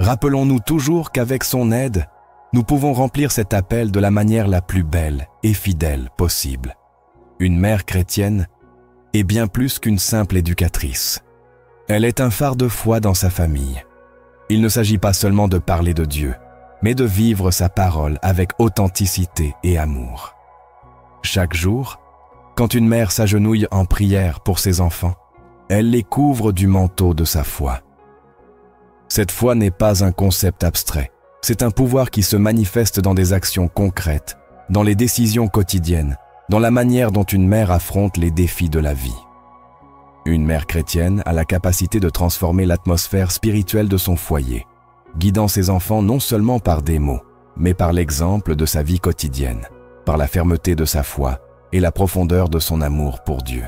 rappelons-nous toujours qu'avec son aide, nous pouvons remplir cet appel de la manière la plus belle et fidèle possible. Une mère chrétienne est bien plus qu'une simple éducatrice. Elle est un phare de foi dans sa famille. Il ne s'agit pas seulement de parler de Dieu, mais de vivre sa parole avec authenticité et amour. Chaque jour, quand une mère s'agenouille en prière pour ses enfants, elle les couvre du manteau de sa foi. Cette foi n'est pas un concept abstrait, c'est un pouvoir qui se manifeste dans des actions concrètes, dans les décisions quotidiennes, dans la manière dont une mère affronte les défis de la vie. Une mère chrétienne a la capacité de transformer l'atmosphère spirituelle de son foyer, guidant ses enfants non seulement par des mots, mais par l'exemple de sa vie quotidienne, par la fermeté de sa foi et la profondeur de son amour pour Dieu.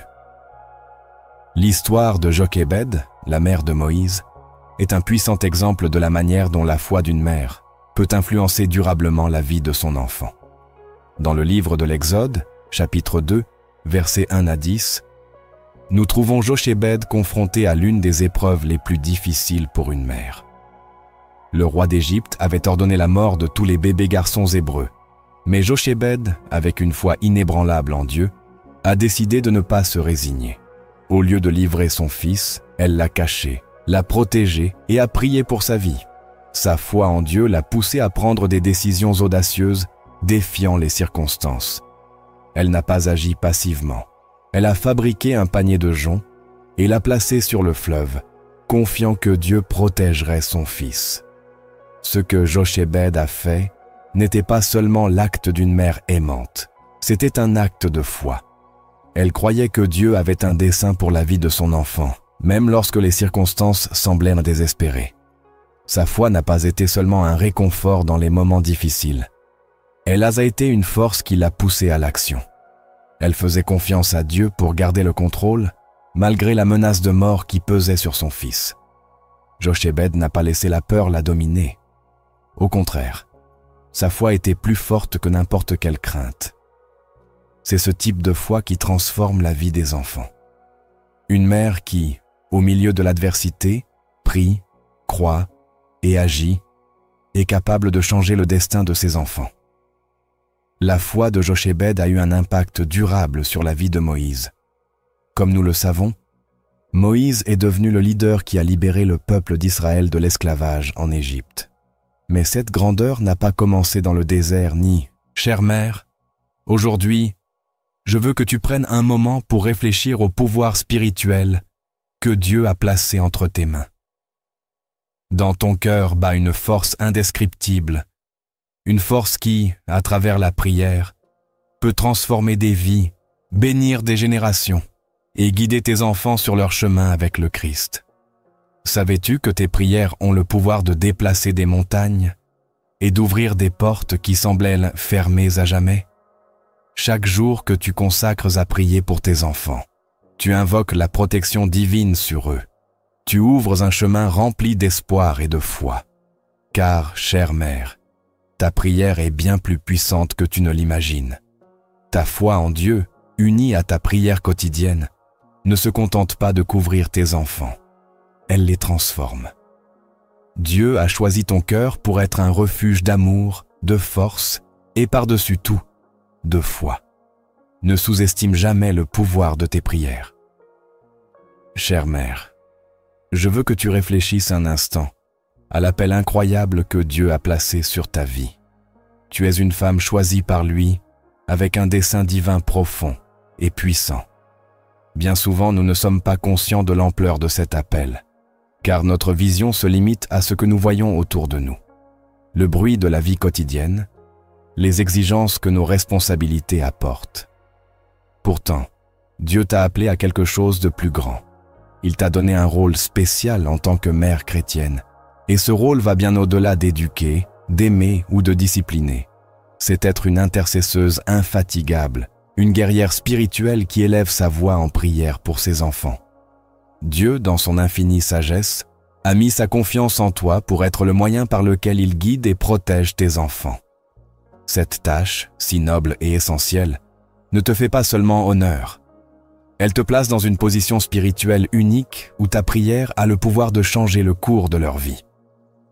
L'histoire de Jochébed, la mère de Moïse, est un puissant exemple de la manière dont la foi d'une mère peut influencer durablement la vie de son enfant. Dans le livre de l'Exode, chapitre 2, versets 1 à 10, nous trouvons Jochébed confronté à l'une des épreuves les plus difficiles pour une mère. Le roi d'Égypte avait ordonné la mort de tous les bébés garçons hébreux, mais Jochébed, avec une foi inébranlable en Dieu, a décidé de ne pas se résigner. Au lieu de livrer son fils, elle l'a caché, l'a protégé et a prié pour sa vie. Sa foi en Dieu l'a poussé à prendre des décisions audacieuses, défiant les circonstances. Elle n'a pas agi passivement. Elle a fabriqué un panier de joncs et l'a placé sur le fleuve, confiant que Dieu protégerait son fils. Ce que Jochébed a fait n'était pas seulement l'acte d'une mère aimante, c'était un acte de foi. Elle croyait que Dieu avait un dessein pour la vie de son enfant, même lorsque les circonstances semblaient désespérées. Sa foi n'a pas été seulement un réconfort dans les moments difficiles. Elle a été une force qui l'a poussée à l'action. Elle faisait confiance à Dieu pour garder le contrôle, malgré la menace de mort qui pesait sur son fils. Jochébed n'a pas laissé la peur la dominer. Au contraire, sa foi était plus forte que n'importe quelle crainte. C'est ce type de foi qui transforme la vie des enfants. Une mère qui, au milieu de l'adversité, prie, croit et agit, est capable de changer le destin de ses enfants. La foi de Jochébed a eu un impact durable sur la vie de Moïse. Comme nous le savons, Moïse est devenu le leader qui a libéré le peuple d'Israël de l'esclavage en Égypte. Mais cette grandeur n'a pas commencé dans le désert ni « Chère mère, aujourd'hui, je veux que tu prennes un moment pour réfléchir au pouvoir spirituel que Dieu a placé entre tes mains. Dans ton cœur bat une force indescriptible, une force qui, à travers la prière, peut transformer des vies, bénir des générations et guider tes enfants sur leur chemin avec le Christ. Savais-tu que tes prières ont le pouvoir de déplacer des montagnes et d'ouvrir des portes qui semblaient fermées à jamais? Chaque jour que tu consacres à prier pour tes enfants, tu invoques la protection divine sur eux. Tu ouvres un chemin rempli d'espoir et de foi. Car, chère mère, ta prière est bien plus puissante que tu ne l'imagines. Ta foi en Dieu, unie à ta prière quotidienne, ne se contente pas de couvrir tes enfants. Elle les transforme. Dieu a choisi ton cœur pour être un refuge d'amour, de force et par-dessus tout, de foi. Ne sous-estime jamais le pouvoir de tes prières. Chère mère, je veux que tu réfléchisses un instant à l'appel incroyable que Dieu a placé sur ta vie. Tu es une femme choisie par lui avec un dessein divin profond et puissant. Bien souvent, nous ne sommes pas conscients de l'ampleur de cet appel, car notre vision se limite à ce que nous voyons autour de nous. Le bruit de la vie quotidienne, les exigences que nos responsabilités apportent. Pourtant, Dieu t'a appelé à quelque chose de plus grand. Il t'a donné un rôle spécial en tant que mère chrétienne, et ce rôle va bien au-delà d'éduquer, d'aimer ou de discipliner. C'est être une intercesseuse infatigable, une guerrière spirituelle qui élève sa voix en prière pour ses enfants. Dieu, dans son infinie sagesse, a mis sa confiance en toi pour être le moyen par lequel il guide et protège tes enfants. Cette tâche, si noble et essentielle, ne te fait pas seulement honneur. Elle te place dans une position spirituelle unique où ta prière a le pouvoir de changer le cours de leur vie.